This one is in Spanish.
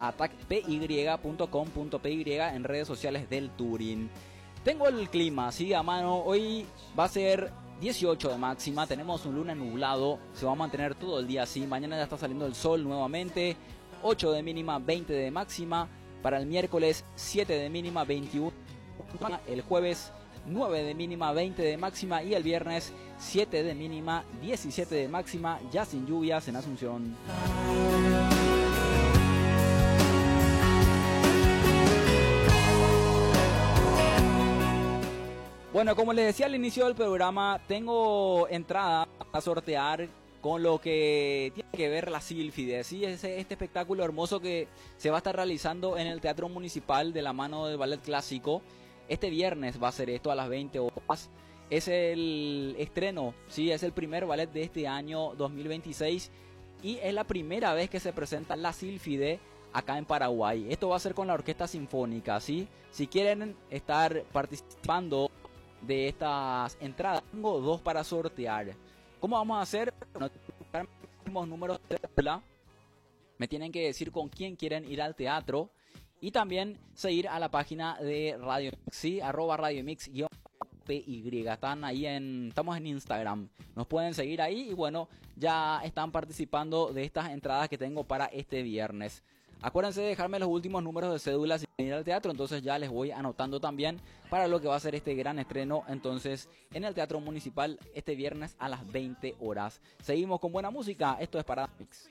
attackpy.com.py en redes sociales del Turín. Tengo el clima, sí, a mano. Hoy va a ser 18 de máxima, tenemos un lunes nublado, se va a mantener todo el día así. Mañana ya está saliendo el sol nuevamente, 8 de mínima, 20 de máxima. Para el miércoles 7 de mínima, 21. El jueves 9 de mínima, 20 de máxima. Y el viernes 7 de mínima, 17 de máxima, ya sin lluvias en Asunción. Bueno, como les decía al inicio del programa, tengo entrada a sortear con lo que tiene que ver la Sílfide, ¿sí? Este espectáculo hermoso que se va a estar realizando en el Teatro Municipal de la mano del Ballet Clásico. Este viernes va a ser esto a las 20 horas. Es el estreno, ¿sí? Es el primer ballet de este año 2026 y es la primera vez que se presenta la Sílfide acá en Paraguay. Esto va a ser con la Orquesta Sinfónica, ¿sí? Si quieren estar participando de estas entradas, tengo 2 para sortear. ¿Cómo vamos a hacer? Bueno, números de cédula. Me tienen que decir con quién quieren ir al teatro y también seguir a la página de Radio Mix, ¿sí? @RadioMix_PY. Estamos en Instagram. Nos pueden seguir ahí y bueno, ya están participando de estas entradas que tengo para este viernes. Acuérdense de dejarme los últimos números de cédula si quieren ir al teatro, entonces ya les voy anotando también para lo que va a ser este gran estreno entonces en el Teatro Municipal este viernes a las 20 horas. Seguimos con buena música, esto es Parada Mix.